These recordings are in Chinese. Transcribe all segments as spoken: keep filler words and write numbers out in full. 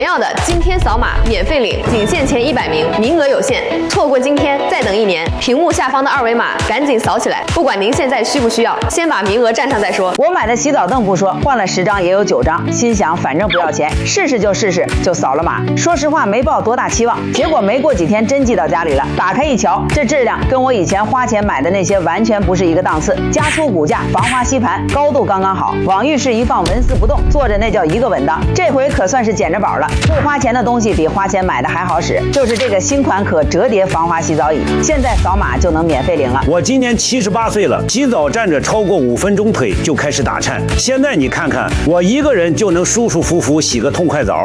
要的今天扫码免费领，仅限前一百名，名额有限，错过今天再等一年。屏幕下方的二维码赶紧扫起来，不管您现在需不需要，先把名额占上再说。 我买的洗澡凳不说，换了十张也有九张，心想反正不要钱，试试就试试，就扫了码。说实话没抱多大期望，结果没过几天真寄到家里了。打开一瞧，这质量跟我以前花钱买的那些完全不是一个档次。加粗骨架，防滑吸盘，高度刚刚好，往浴室一放纹丝不动，坐着那叫一个稳当。这回可算是捡着宝了。不花钱的东西比花钱买的还好使，就是这个新款可折叠防滑洗澡椅，现在扫码就能免费领了。 我今年七十八岁了，洗澡站着超过五分钟腿就开始打颤，现在你看看，我一个人就能舒舒服服洗个痛快澡。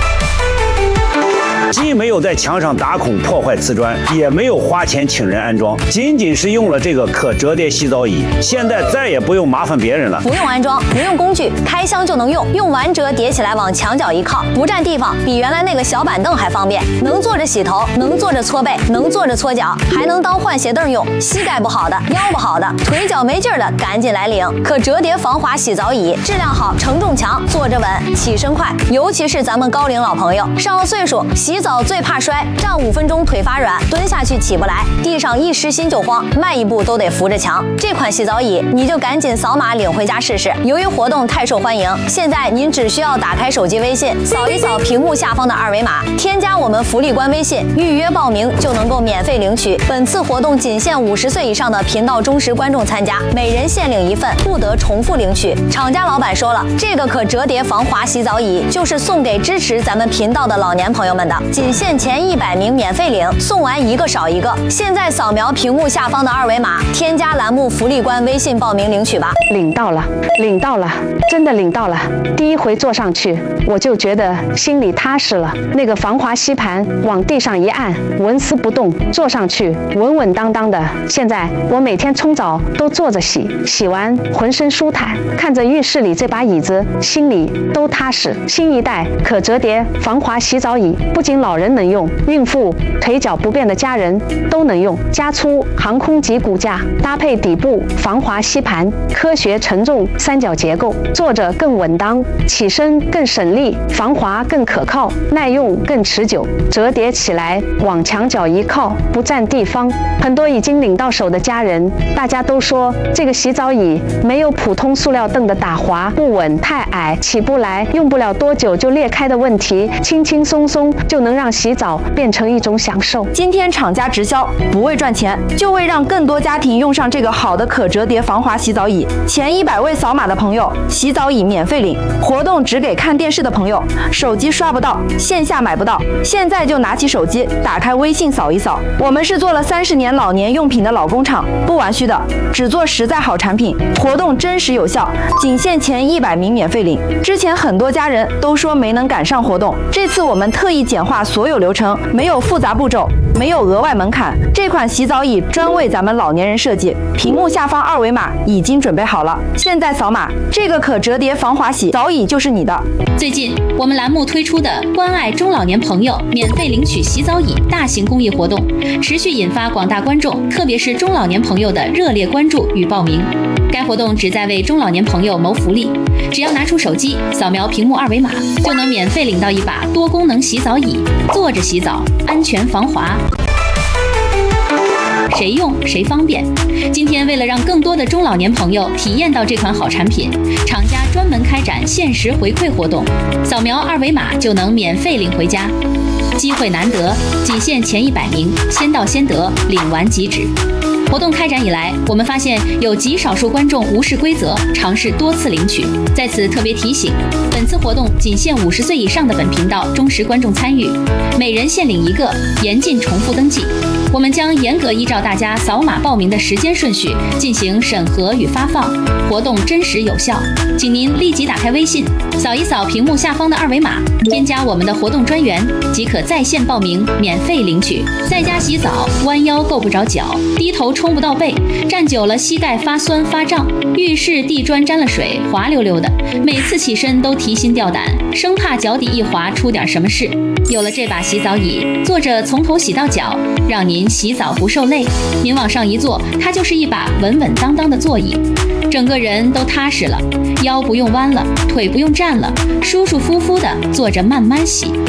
既没有在墙上打孔破坏瓷砖，也没有花钱请人安装，仅仅是用了这个可折叠洗澡椅，现在再也不用麻烦别人了。 不用安装，不用工具，开箱就能用，用完折叠起来往墙角一靠，不占地方，比原来那个小板凳还方便。能坐着洗头，能坐着搓背，能坐着搓脚，还能当换鞋凳用。膝盖不好的、腰不好的、腿脚没劲儿的，赶紧来领。可折叠防滑洗澡椅，质量好，承重强，坐着稳，起身快。尤其是咱们高龄老朋友，上了岁数，洗澡最怕摔，站五分钟腿发软，蹲下去起不来，地上一湿心就慌，迈一步都得扶着墙。这款洗澡椅你就赶紧扫码领回家试试。由于活动太受欢迎，现在您只需要打开手机微信，扫一扫屏幕下方的二维码，添加我们福利官微信，预约报名就能够免费领取。本次活动仅限五十岁以上的频道忠实观众参加，每人限领一份，不得重复领取。厂家老板说了，这个可折叠防滑洗澡椅就是送给支持咱们频道的老年朋友们的，仅限前一百名免费领，送完一个少一个。现在扫描屏幕下方的二维码，添加栏目福利官微信报名领取吧。 领到了，领到了，真的领到了。第一回坐上去，我就觉得心里踏实了。那个防滑吸盘往地上一按，纹丝不动，坐上去稳稳当当的。现在我每天冲澡都坐着洗，洗完浑身舒坦，看着浴室里这把椅子，心里都踏实。新一代可折叠防滑洗澡椅，不仅老人能用，孕妇、腿脚不便的家人都能用。加粗航空级骨架，搭配底部防滑吸盘，科学承重三角结构，坐着更稳当，起身更省力，防滑更可靠，耐用更持久。折叠起来往墙角一靠，不占地方。很多已经领到手的家人，大家都说这个洗澡椅没有普通塑料凳的打滑不稳、太矮起不来、用不了多久就裂开的问题，轻轻松松就能让洗澡变成一种享受。 今天厂家直销，不为赚钱，就为让更多家庭用上这个好的可折叠防滑洗澡椅。前一百位扫码的朋友，洗澡椅免费领。活动只给看电视的朋友，手机刷不到，线下买不到，现在就拿起手机，打开微信扫一扫。我们是做了三十年老年用品的老工厂，不玩虚的，只做实在好产品。活动真实有效，仅限前一百名免费领。之前很多家人都说没能赶上活动，这次我们特意简化所有流程，没有复杂步骤，没有额外门槛。这款洗澡椅专为咱们老年人设计，屏幕下方二维码已经准备好了，现在扫码，这个可折叠防滑洗澡椅就是你的。 最近我们栏目推出的关爱中老年朋友免费领取洗澡椅大型公益活动，持续引发广大观众，特别是中老年朋友的热烈关注与报名。该活动旨在为中老年朋友谋福利，只要拿出手机扫描屏幕二维码，就能免费领到一把多功能洗澡椅，坐着洗澡，安全防滑。谁用谁方便。今天为了让更多的中老年朋友体验到这款好产品，厂家专门开展限时回馈活动，扫描二维码就能免费领回家。机会难得，仅限前一百名，先到先得，领完即止。活动开展以来，我们发现有极少数观众无视规则，尝试多次领取。在此特别提醒，本次活动仅限五十岁以上的本频道忠实观众参与，每人限领一个，严禁重复登记。我们将严格依照大家扫码报名的时间顺序进行审核与发放，活动真实有效。请您立即打开微信，扫一扫屏幕下方的二维码，添加我们的活动专员，即可在线报名，免费领取。在家洗澡，弯腰够不着脚，低头冲不到背，站久了膝盖发酸发胀，浴室地砖沾了水，滑溜溜的，每次起身都提心吊胆，生怕脚底一滑出点什么事。有了这把洗澡椅，坐着从头洗到脚，让您洗澡不受累。您往上一坐，它就是一把稳稳当当的座椅，整个人都踏实了，腰不用弯了，腿不用站了，舒舒服服的坐着慢慢洗。